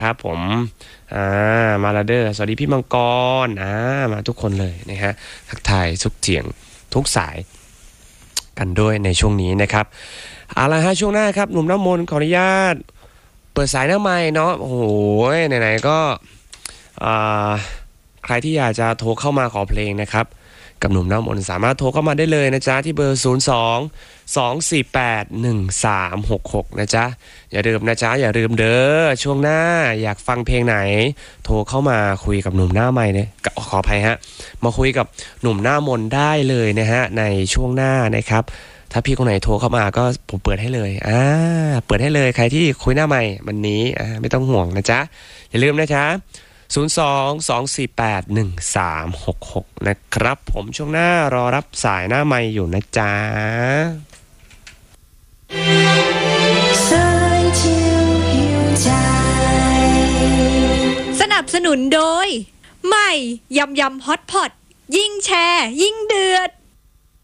ครับผมมาลาเดอร์สวัสดีพี่มังกรมาทุกคนเลยนะฮะทักทายทุกเสียงทุกสายกันด้วยในช่วงนี้นะครับเอาละฮะช่วงหน้าครับหนุ่มน้ำมนต์ขออนุญาตเปิดสายหน้าไมค์เนาะโอ้โหไหนๆก็ใครที่อยากจะโทรเข้ามาขอเพลงนะครับกับหนุ่มน้ำมนต์สามารถโทรเข้ามาได้เลยนะจ๊ะที่เบอร์02-248-1366นะจ๊ะอย่าลืมนะจ๊ะอย่าลืมเด้อช่วงหน้าอยากฟังเพลงไหนโทรเข้ามาคุยกับหนุ่มหน้าไมค์เนี่ยขออภัยฮะมาคุยกับหนุ่มหน้ามนต์ได้เลยนะฮะในช่วงหน้านะครับถ้าพี่คนไหนโทรเข้ามาก็ผมเปิดให้เลยเปิดให้เลยใครที่คุยหน้าไมค์วันนี้ไม่ต้องห่วงนะจ๊ะอย่าลืมนะจ๊ะ02-248-1366นะครับผมช่วงหน้ารอรับสายหน้าไมค์อยู่นะจ๊ะสนับสนุนโดยใหม่ยำฮอตพอตยิ่งแชร์ยิ่งเดือด